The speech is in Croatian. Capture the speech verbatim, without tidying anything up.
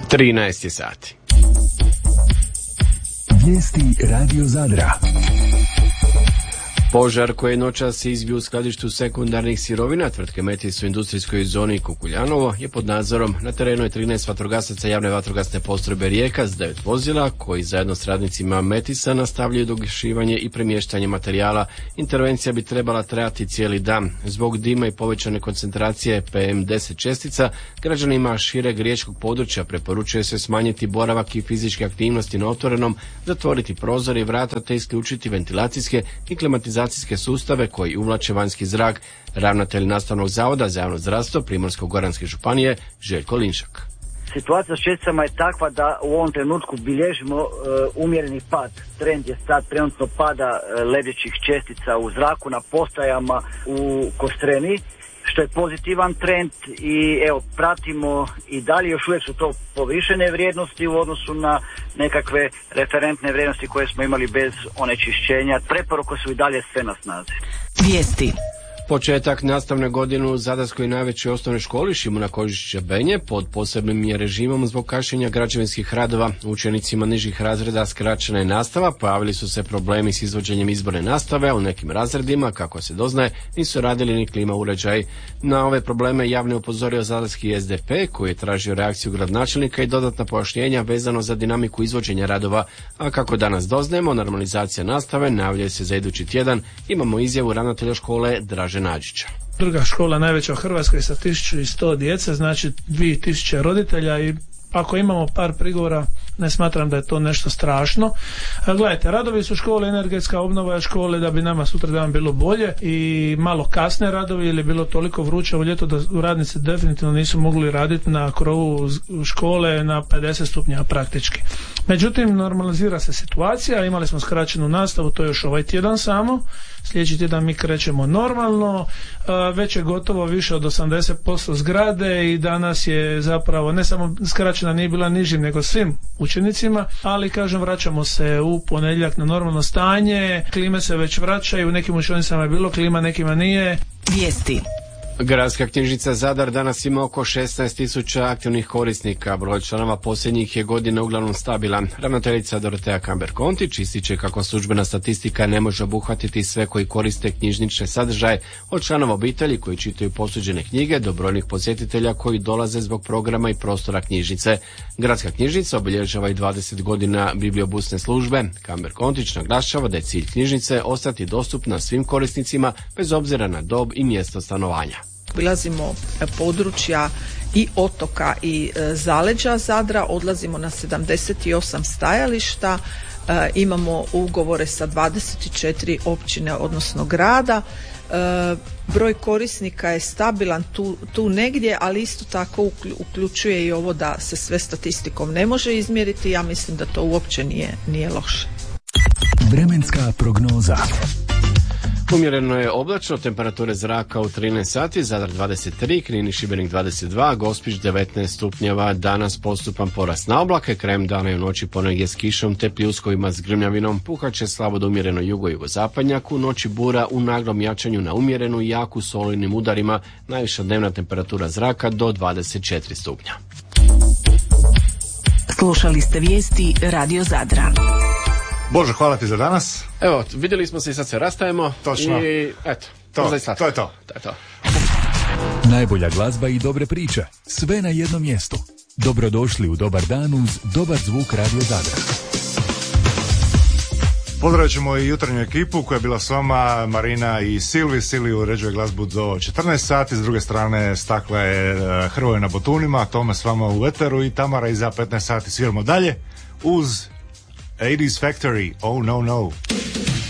trinaest je sati. Vijesti Radio Zadra. Požar koji je noćas izbio u skladištu sekundarnih sirovina tvrtke Metis u industrijskoj zoni Kukuljanovo je pod nadzorom. Na terenu je trinaest vatrogasaca javne vatrogasne postrojbe Rijeka s devet vozila koji zajedno s radnicima Metisa nastavljaju dogašivanje i premještanje materijala. Intervencija bi trebala trajati cijeli dan. Zbog dima i povećane koncentracije P M deset čestica građanima šireg riječkog područja preporučuje se smanjiti boravak i fizičke aktivnosti na otvorenom, zatvoriti prozore i vrata te isključiti ventilacijske i klimatizacijske sustave koji uvlače vanjski zrak. Ravnatelj Nastavnog zavoda za javno zdravstvo Primorsko-goranske županije Željko Linšak. Situacija s česticama je takva da u ovom trenutku bilježimo uh, umjereni pad. Trend je sad trenutno pada uh, lebdećih čestica u zraku na postajama u Kostreni, što je pozitivan trend i evo pratimo i dalje, još uvijek su to povišene vrijednosti u odnosu na nekakve referentne vrijednosti koje smo imali bez onečišćenja. Preporuke su i dalje sve na snazi. Vijesti. Početak nastavne godine u Zadarskoj najvećoj osnovnoj školi Šimuna Kožičića Benje pod posebnim je režimom zbog kašnjenja građevinskih radova. Učenicima nižih razreda skraćena je nastava, pojavili su se problemi s izvođenjem izborne nastave, a u nekim razredima, kako se doznaje, nisu radili ni klima uređaj. Na ove probleme javno je upozorio zadarski S D P koji je tražio reakciju gradonačelnika i dodatna pojašnjenja vezano za dinamiku izvođenja radova, a kako danas doznajemo, normalizacija nastave najavljuje se za idući tjedan. Imamo izjavu ravnatelja škole Draže Nađića. Druga škola najveća u Hrvatskoj sa tisuću sto djece, znači dvije tisuće roditelja i ako imamo par prigovora, ne smatram da je to nešto strašno. Gledajte, radovi su škole, energetska obnova škole da bi nama sutra dan bilo bolje i malo kasne radovi ili je bilo toliko vruće u ljeto da radnici definitivno nisu mogli raditi na krovu škole na pedeset stupnjeva praktički. Međutim, normalizira se situacija, imali smo skraćenu nastavu, to je još ovaj tjedan samo. Sljedeći tjedan mi krećemo normalno, već je gotovo više od osamdeset posto zgrade i danas je zapravo ne samo skraćena nije bila nižim nego svim učenicima, ali kažem vraćamo se u ponedjeljak na normalno stanje, klime se već vraćaju, u nekim učionicama je bilo klima, nekima nije. Vijesti. Gradska knjižnica Zadar danas ima oko šesnaest tisuća aktivnih korisnika. Broj članova posljednjih je godina uglavnom stabilan. Ravnateljica Dorotea Kamber-Kontić ističe kako službena statistika ne može obuhvatiti sve koji koriste knjižnične sadržaje, od članova obitelji koji čitaju posuđene knjige do brojnih posjetitelja koji dolaze zbog programa i prostora knjižnice. Gradska knjižnica obilježava i dvadeset godina bibliobusne službe. Kamber-Kontić naglašava da je cilj knjižnice ostati dostupna svim korisnicima bez obzira na dob i mjesto stanovanja. Obilazimo područja i otoka i zaleđa Zadra, odlazimo na sedamdeset osam stajališta, e, imamo ugovore sa dvadeset četiri općine odnosno grada. E, broj korisnika je stabilan tu, tu negdje, ali isto tako uključuje i ovo da se sve statistikom ne može izmjeriti. Ja mislim da to uopće nije, nije loše. Vremenska prognoza. Umjereno je oblačno, temperature zraka u trinaest sati, Zadar dvadeset tri, Knin i Šibenik dvadeset dva, Gospić devetnaest stupnjeva, danas postupan porast na oblake, krajem dana i u noći ponegdje s kišom te pljuskovima s grmljavinom, puhaće slabo do umjereno jugo-jugozapadnjak, u noći bura u naglom jačanju na umjerenu i jaku s olujnim udarima, najviša dnevna temperatura zraka do dvadeset četiri stupnja. Slušali ste vijesti Radio Zadra. Bože, hvala ti za danas. Evo, vidjeli smo se i sad se rastajemo. Točno. I eto, to, to je to. To je to. Najbolja glazba i dobre priče. Sve na jednom mjestu. Dobrodošli u Dobar dan uz dobar zvuk Radio Zadra. Pozdravit ćemo i jutarnju ekipu koja je bila s vama, Marina i Silvi. Silvi uređuje glazbu do četrnaest sati, s druge strane Stakla je Hrvoje na botunima, Tome s vama u eteru i Tamara iza petnaest sati sviramo dalje uz eighties Factory, Oh No No.